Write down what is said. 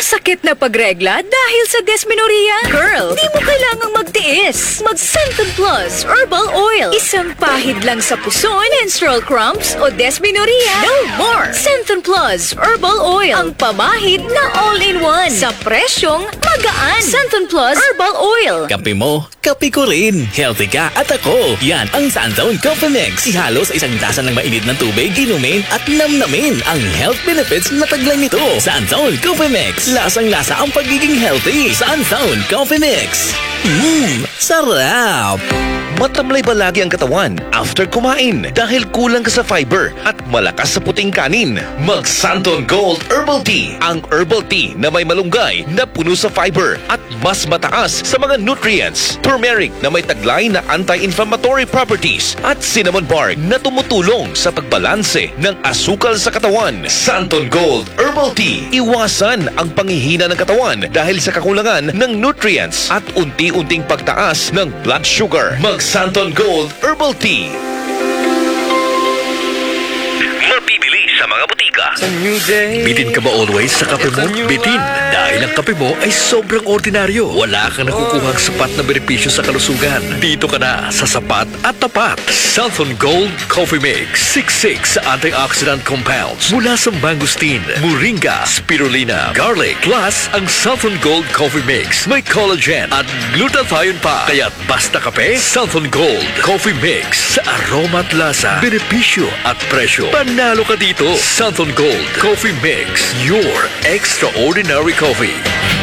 Masakit na pagregla dahil sa dysmenorrhea? Girl, di mo kailangang magtiis. Mag-Centon Plus Herbal Oil. Isang pahid lang sa puson, menstrual cramps o dysmenorrhea. No more! Centon Plus Herbal Oil. Ang pamahid na all-in-one. Sa presyong magaan. Centon Plus Herbal Oil. Kape mo, kape ko rin. Healthy ka at ako. Yan ang Sunzone Coffee Mix. Ihalo sa isang tasa ng mainit ng tubig, inumin at namnamin ang health benefits na taglang nito. Sunzone Coffee Mix. Lasang-lasa ang pagiging healthy. Sunzone Coffee Mix. Sarap! Matamlay ba lagi ang katawan after kumain dahil kulang ka sa fiber at malakas sa puting kanin? Mag Santon Gold Herbal Tea. Ang herbal tea na may malunggay na puno sa fiber at mas mataas sa mga nutrients. Turmeric na may taglay na anti-inflammatory properties at cinnamon bark na tumutulong sa pagbalanse ng asukal sa katawan. Santon Gold Herbal Tea. Iwasan ang panghihina ng katawan dahil sa kakulangan ng nutrients at unti-unting pagtaas ng blood sugar. Mag Santon Gold Herbal Tea. Mabibili sa mga butika. Bitin ka ba always sa kape mo? Bitin. Dahil ang kape mo ay sobrang ordinaryo. Wala kang nakukuhang sapat na benepisyo sa kalusugan. Dito ka na sa sapat at tapat. Southern Gold Coffee Mix. 66 antioxidant compounds mula sa mangosteen, moringa, spirulina, garlic. Plus, ang Southern Gold Coffee Mix may collagen at glutathione pa. Kaya't basta kape, Southern Gold Coffee Mix. Sa aroma at lasa, benepisyo at presyo. Panalo ka dito. Southern Gold Coffee Mix. Your extraordinary coffee.